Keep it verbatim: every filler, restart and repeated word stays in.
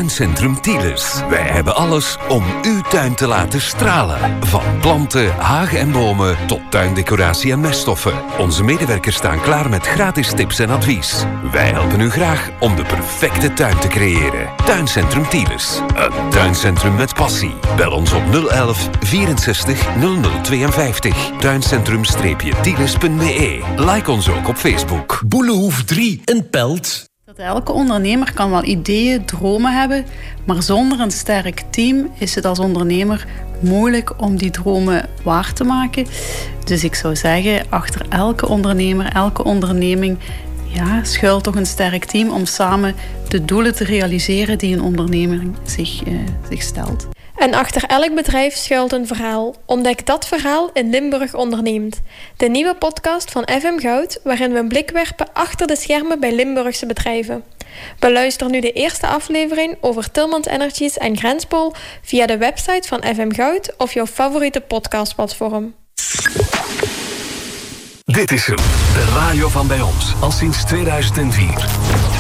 Tuincentrum Tielers. Wij hebben alles om uw tuin te laten stralen. Van planten, hagen en bomen tot tuindecoratie en meststoffen. Onze medewerkers staan klaar met gratis tips en advies. Wij helpen u graag om de perfecte tuin te creëren. Tuincentrum Tielers. Een tuincentrum met passie. Bel ons op nul elf vierenzestig nul nul tweeënvijftig. tuincentrum-tielers punt b e. Like ons ook op Facebook. Boelenhoef drie in Pelt. Dat elke ondernemer kan wel ideeën, dromen hebben, maar zonder een sterk team is het als ondernemer moeilijk om die dromen waar te maken. Dus ik zou zeggen, achter elke ondernemer, elke onderneming, ja, schuilt toch een sterk team om samen de doelen te realiseren die een onderneming zich, uh, zich stelt. En achter elk bedrijf schuilt een verhaal. Ontdek dat verhaal in Limburg Onderneemt. De nieuwe podcast van F M Goud, waarin we een blik werpen achter de schermen bij Limburgse bedrijven. Beluister nu de eerste aflevering over Tillmans Energies en Grenspool via de website van F M Goud of jouw favoriete podcastplatform. Dit is hem, de radio van bij ons, al sinds tweeduizend vier.